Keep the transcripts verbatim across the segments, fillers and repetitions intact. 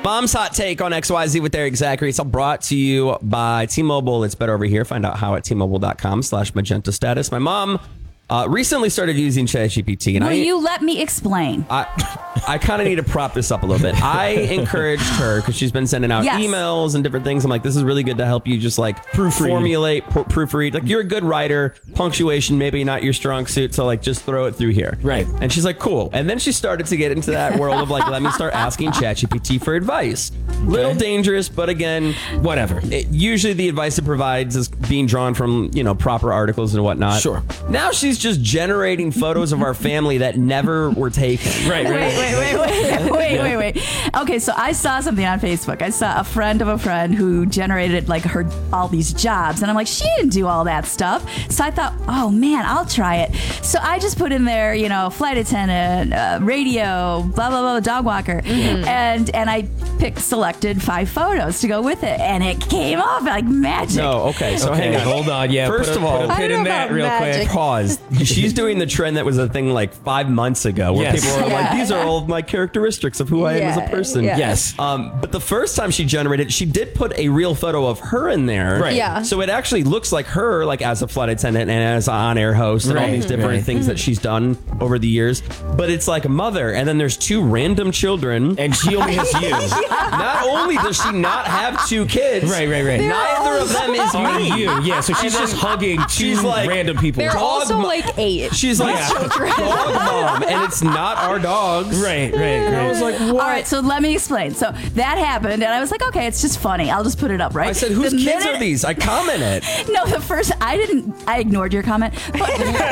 Mom's Hot Take on X Y Z with Eric Zachary. It's all brought to you by T-Mobile. It's better over here. Find out how at T-Mobile.com slash magenta status. My mom uh, recently started using ChatGPT. Will I, you let me explain? I, I kind of need to prop this up a little bit. I encouraged her because she's been sending out yes. emails and different things. I'm like, this is really good to help you just like proofread. formulate, pr- proofread. Like, you're a good writer. Punctuation, maybe not your strong suit. So like, just throw it through here. Right. And she's like, cool. And then she started to get into that world of like, let me start asking ChatGPT for advice. Little Okay. dangerous, but again, whatever. It, usually the advice it provides is being drawn from, you know, proper articles and whatnot. Sure. Now she's just generating photos of our family that never were taken. Right, right. Wait, wait, wait, wait, wait, wait, wait. Okay, so I saw something on Facebook. I saw a friend of a friend who generated like her all these jobs, and I'm like, she didn't do all that stuff. So I thought, oh man, I'll try it. So I just put in there, you know, flight attendant, uh, radio, blah blah blah, dog walker, mm-hmm. and and I picked selected five photos to go with it, and it came off like magic. No, okay, so Okay, hang on. hold on. Yeah, First put a, of all, put a I pin don't in know that about real magic. quick. Pause. She's doing the trend that was a thing like five months ago where Yes. people were like, Yeah. these are all of my characteristics of who I am as a Yeah, person. yeah. Yes. Um, but the first time she generated, she did put a real photo of her in there. Right. Yeah. So it actually looks like her, like as a flight attendant and as an on-air host and all Right. these different Right. things that she's done over the years. But it's like a mother, and then there's two random children. And she only has you. Not only does she not have two kids, Right, right, right. neither of them is Are me. you? Yeah, so she's And just then hugging two she's like- random people. They're Dog also mo- like eight. She's like Yeah. dog mom, and it's not our dogs. Right, right, And I right. was like, what? All right, so let me explain. So that happened, and I was like, okay, it's just funny. I'll just put it up, right? I said, whose The kids minute- are these? I commented. No, the first I didn't. I ignored your comment. But,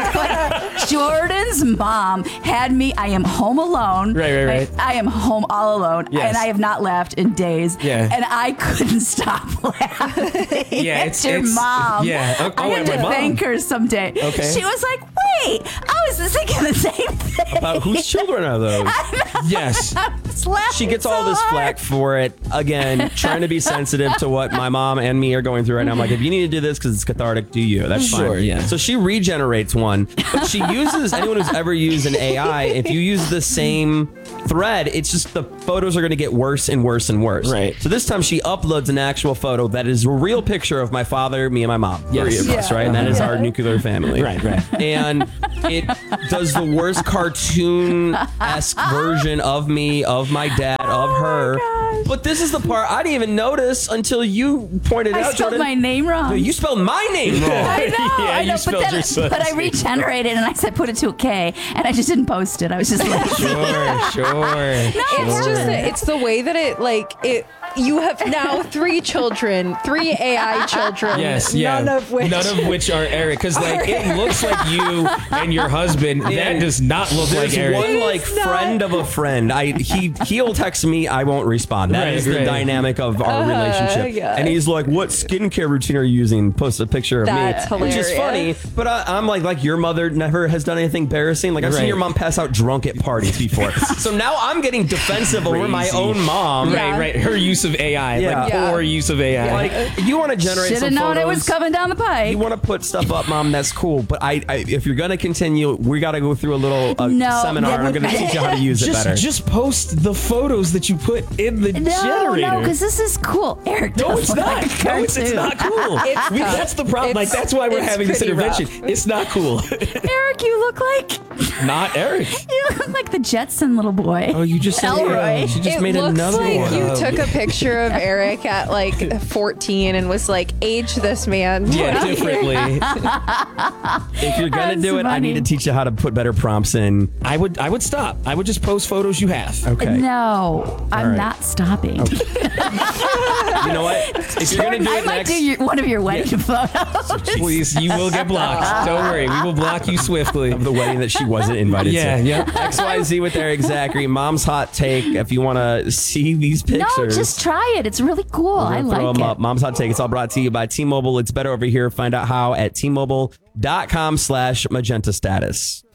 but Jordan's mom had me. I am home alone. Right, right, right. I am home all alone, Yes. and I have not laughed in days. Yeah. And I couldn't stop laughing. Yeah, at it's- your it's- mom. yeah. Oh, I oh, had at to my mom. thank her someday. Okay. She was like, "Wait, I was thinking the same thing." About whose children are those? Yes. I was laughing She gets all so this hard. flack for it. Again, trying to be sensitive to what my mom and me are going through right now. I'm like, if you need to do this because it's cathartic, do you. That's fine. Sure, yeah. So she regenerates one, but she uses, anyone who's ever used an A I, if you use the same thread, it's just the photos are going to get worse and worse and worse. Right. So this time she uploads an actual photo that is a real picture of my father, me, and my mom. Yes. Three of us, Yeah. right? And that is Yeah. our nuclear family. Right, right. And it does the worst cartoon-esque version of me, of my dad, of her. gosh. But this is the part I didn't even notice until you pointed I out, spelled Jordan. my name wrong. No, you spelled my name wrong. I know, Yeah, I you know, but spelled then, your son's but I name regenerated and I said put it to a K, and I just didn't post it. I was just like, Sure, sure. It's just the, it's the way that it like it. You have now three children, three A I children. Yes, yeah. None of which. None of which are Eric. Because like it looks like you and your husband. That And does not look There's like Eric. one like It's not. friend of a friend. I he he'll text me. I won't respond. That Right, is the right. dynamic of our Uh, relationship. yeah. And he's like, "What skincare routine are you using?" Post a picture of That's me, which is funny. hilarious. But I, I'm like, like your mother never has done anything embarrassing. Like I've seen Right. your mom pass out drunk at parties before. So now I'm getting defensive over my Crazy. own mom. Yeah. Right, right. Her use of A I, Yeah. like Yeah. poor use of A I. Like you want to generate should some have known photos. it was coming down the pipe. You want to put stuff up, Mom? That's cool. But I, I if you're gonna continue, we got to go through a little uh, No, seminar. yeah, and I'm but- gonna teach you how to use it just, better. just post the photos that you put in the No, generator. no, because this is cool. Eric, No, does it's look not. like a No, it's, it's cartoon. not cool. It's We- tough. that's the problem. Like It's- that's why we're it's having this pretty intervention. rough. It's not cool. Eric, you look like Not Eric. you look like the Jetson little boy. oh, you just said Elroy. She just it made looks another like one. you took a picture of Eric at like fourteen and was like, age this man. Yeah, differently. If you're gonna That's do it, I funny. need to teach you how to put better prompts in. I would I would stop. I would just post photos you have. Okay. No, I'm right. not stopping. You know what? If you're gonna do I it might next, do your, one of your wedding photos. Please, you will get blocked. Don't worry. We will block you swiftly. of the wedding that she wasn't invited Yeah, to. yeah. X Y Z with Eric Zachary. Mom's hot take. If you want to see these No, pictures, just try it. It's really cool. I throw like them it. up. Mom's hot take. It's all brought to you by T-Mobile. It's better over here. Find out how at T-Mobile.com slash magenta status.